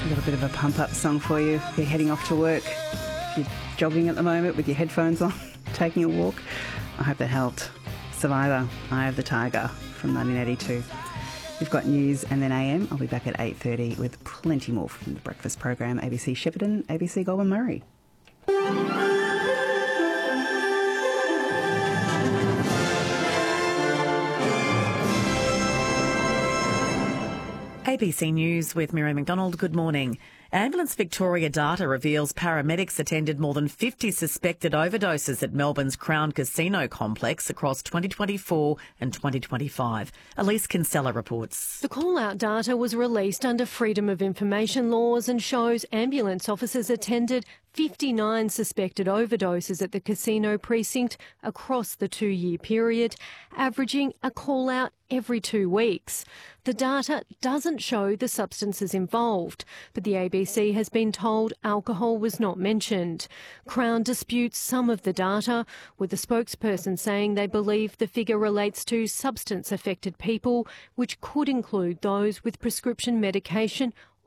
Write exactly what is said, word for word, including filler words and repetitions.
I've got a bit of a pump-up song for you if you're heading off to work, if you're jogging at the moment with your headphones on, taking a walk. I hope that helped. Survivor, Eye of the Tiger from nineteen eighty-two. We've got news and then A M. I'll be back at eight thirty with plenty more from the breakfast program, A B C Shepparton, A B C Goulburn Murray. A B C News with Miriam McDonald. Good morning. Ambulance Victoria data reveals paramedics attended more than fifty suspected overdoses at Melbourne's Crown Casino complex across twenty twenty-four and twenty twenty-five. Elise Kinsella reports. The call-out data was released under Freedom of Information laws and shows ambulance officers attended fifty-nine suspected overdoses at the casino precinct across the two-year period, averaging a call-out every two weeks. The data doesn't show the substances involved, but the A B C has been told alcohol was not mentioned. Crown disputes some of the data, with the spokesperson saying they believe the figure relates to substance-affected people, which could include those with prescription medication